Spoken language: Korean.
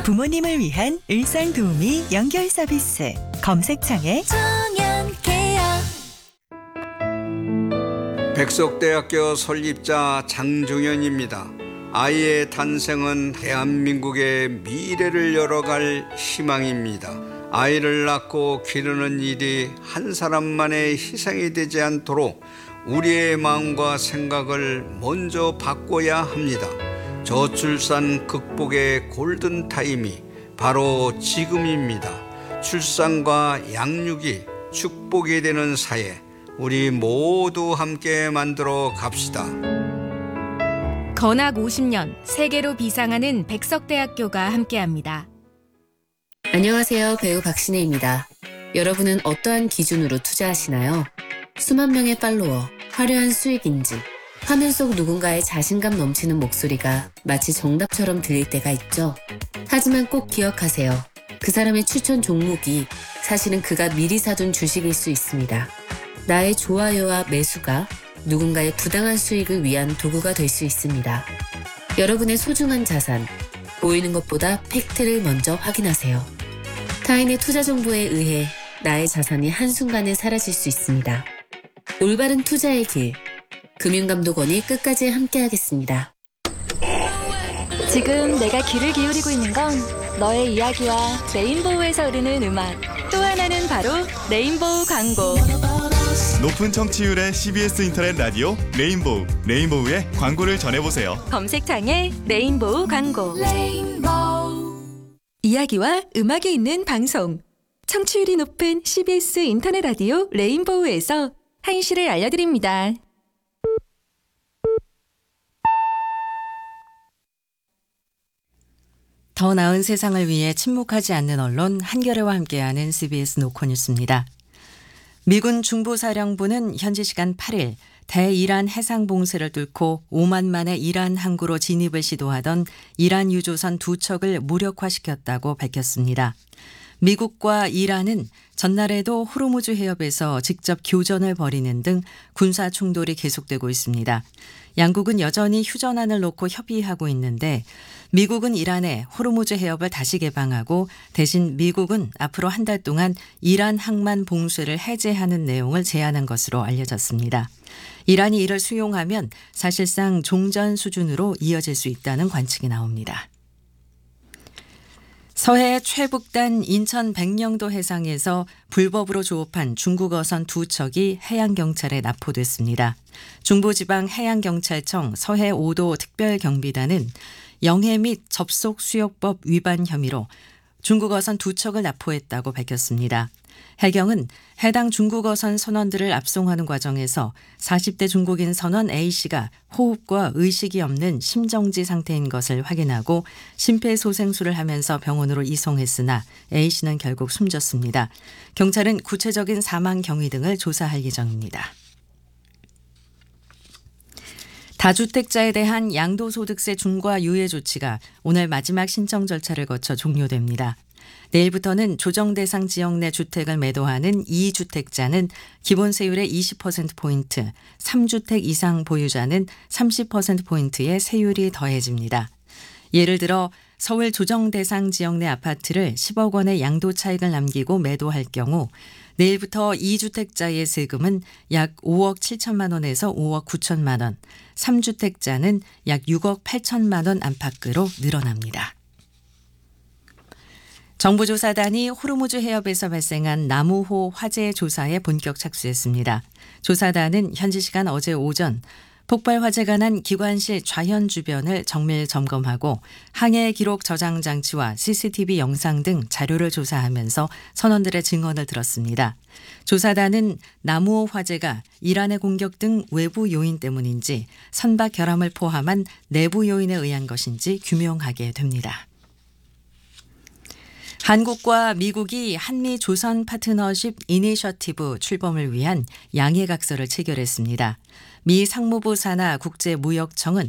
부모님을 위한 일상도우미 연결 서비스 검색창에 청년케어. 백석대학교 설립자 장종현입니다. 아이의 탄생은 대한민국의 미래를 열어갈 희망입니다. 아이를 낳고 기르는 일이 한 사람만의 희생이 되지 않도록 우리의 마음과 생각을 먼저 바꿔야 합니다. 저출산 극복의 골든타임이 바로 지금입니다. 출산과 양육이 축복이 되는 사회, 우리 모두 함께 만들어 갑시다. 건학 50년 세계로 비상하는 백석대학교가 함께합니다. 안녕하세요. 배우 박신혜입니다. 여러분은 어떠한 기준으로 투자하시나요? 수만 명의 팔로워, 화려한 수익인지, 화면 속 누군가의 자신감 넘치는 목소리가 마치 정답처럼 들릴 때가 있죠. 하지만 꼭 기억하세요. 그 사람의 추천 종목이 사실은 그가 미리 사둔 주식일 수 있습니다. 나의 좋아요와 매수가 누군가의 부당한 수익을 위한 도구가 될 수 있습니다. 여러분의 소중한 자산, 보이는 것보다 팩트를 먼저 확인하세요. 타인의 투자 정보에 의해 나의 자산이 한순간에 사라질 수 있습니다. 올바른 투자의 길, 금융감독원이 끝까지 함께하겠습니다. 지금 내가 귀를 기울이고 있는 건 너의 이야기와 레인보우에서 흐르는 음악, 또 하나는 바로 레인보우 광고. 높은 청취율의 CBS 인터넷 라디오 레인보우, 레인보우의 광고를 전해보세요. 검색창에 레인보우 광고. 이야기와 음악이 있는 방송, 청취율이 높은 CBS 인터넷 라디오 레인보우에서 한시를 알려드립니다. 더 나은 세상을 위해 침묵하지 않는 언론 한겨레와 함께하는 CBS 노컷뉴스입니다. 미군 중부사령부는 현지 시간 8일 대이란 해상 봉쇄를 뚫고 오만만의 이란 항구로 진입을 시도하던 이란 유조선 2척을 무력화시켰다고 밝혔습니다. 미국과 이란은 전날에도 호르무즈 해협에서 직접 교전을 벌이는 등 군사 충돌이 계속되고 있습니다. 양국은 여전히 휴전안을 놓고 협의하고 있는데 미국은 이란에 호르무즈 해협을 다시 개방하고 대신 미국은 앞으로 한 달 동안 이란 항만 봉쇄를 해제하는 내용을 제안한 것으로 알려졌습니다. 이란이 이를 수용하면 사실상 종전 수준으로 이어질 수 있다는 관측이 나옵니다. 서해 최북단 인천 백령도 해상에서 불법으로 조업한 중국 어선 2척이 해양경찰에 납포됐습니다. 중부지방해양경찰청 서해 5도 특별경비단은 영해 및 접속 수역법 위반 혐의로 중국 어선 2척을 납포했다고 밝혔습니다. 해경은 해당 중국 어선 선원들을 압송하는 과정에서 40대 중국인 선원 A씨가 호흡과 의식이 없는 심정지 상태인 것을 확인하고 심폐소생술을 하면서 병원으로 이송했으나 A씨는 결국 숨졌습니다. 경찰은 구체적인 사망 경위 등을 조사할 예정입니다. 다주택자에 대한 양도소득세 중과 유예 조치가 오늘 마지막 신청 절차를 거쳐 종료됩니다. 내일부터는 조정 대상 지역 내 주택을 매도하는 2주택자는 기본세율의 20%포인트, 3주택 이상 보유자는 30%포인트의 세율이 더해집니다. 예를 들어 서울 조정 대상 지역 내 아파트를 10억 원의 양도 차익을 남기고 매도할 경우 내일부터 2주택자의 세금은 약 5억 7천만 원에서 5억 9천만 원, 3주택자는 약 6억 8천만 원 안팎으로 늘어납니다. 정부조사단이 호르무즈 해협에서 발생한 나무호 화재 조사에 본격 착수했습니다. 조사단은 현지 시간 어제 오전 폭발 화재가 난 기관실 좌현 주변을 정밀 점검하고 항해 기록 저장 장치와 CCTV 영상 등 자료를 조사하면서 선원들의 증언을 들었습니다. 조사단은 나무호 화재가 이란의 공격 등 외부 요인 때문인지 선박 결함을 포함한 내부 요인에 의한 것인지 규명하게 됩니다. 한국과 미국이 한미 조선 파트너십 이니셔티브 출범을 위한 양해각서를 체결했습니다. 미 상무부 산하 국제무역청은